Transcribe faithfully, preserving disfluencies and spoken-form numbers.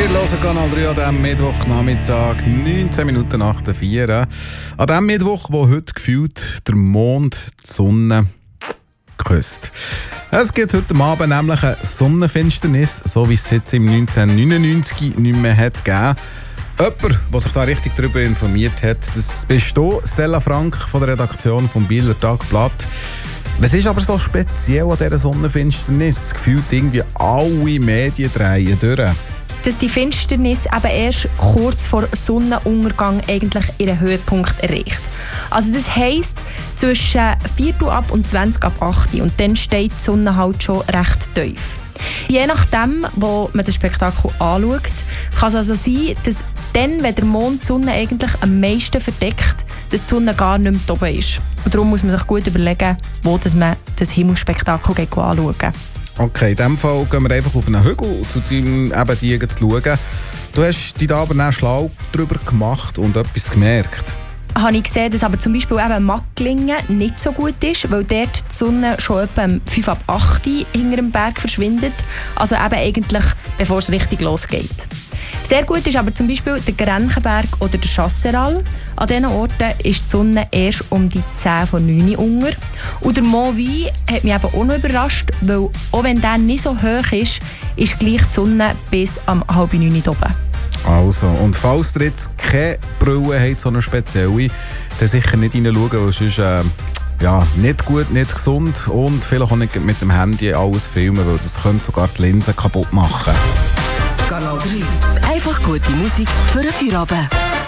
hören Kanal drei an diesem Mittwochnachmittag, neunzehn Minuten nach der vier. An dem Mittwoch, wo heute gefühlt der Mond die Sonne küsst. Es gibt heute Abend nämlich eine Sonnenfinsternis, so wie es jetzt im neunzehnhundertneunundneunzig nicht mehr hat gegeben. Jemand, der sich da richtig darüber informiert hat, das bist du, Stella Frank von der Redaktion vom Bieler Tagblatt. Was ist aber so speziell an dieser Sonnenfinsternis? Es gefühlt irgendwie alle Medien drehen durch. Dass die Finsternis eben erst kurz vor Sonnenuntergang eigentlich ihren Höhepunkt erreicht. Also das heisst, zwischen Viertel ab und zwanzig ab acht und dann steht die Sonne halt schon recht tief. Je nachdem, wo man das Spektakel anschaut, kann es also sein, dass dann, wenn der Mond die Sonne eigentlich am meisten verdeckt, dass die Sonne gar nicht mehr oben ist. Und darum muss man sich gut überlegen, wo dass man das Himmelsspektakel anschauen kann. Okay, in diesem Fall gehen wir einfach auf einen Hügel, zu deinem eben die zu schauen. Du hast dich da aber dann schlau darüber gemacht und etwas gemerkt. Habe ich gesehen, dass aber zum Beispiel eben Magglingen nicht so gut ist, weil dort die Sonne schon etwa um fünf ab acht hinter dem Berg verschwindet. Also eben eigentlich, bevor es richtig losgeht. Sehr gut ist aber zum Beispiel der Grenchenberg oder der Chasseral. An diesen Orten ist die Sonne erst um die zehn vor neun unter. Und der Mont Vuy hat mich eben auch noch überrascht, weil auch wenn der nicht so hoch ist, ist gleich die Sonne bis um halb neun oben. Also, und falls ihr jetzt keine Brille habt, so eine spezielle, dann sicher nicht reinschauen, weil es ist äh, ja, nicht gut, nicht gesund und vielleicht auch nicht mit dem Handy alles filmen, weil das könnte sogar die Linse kaputt machen. Kanal drei. Einfach gute Musik für einen Feierabend.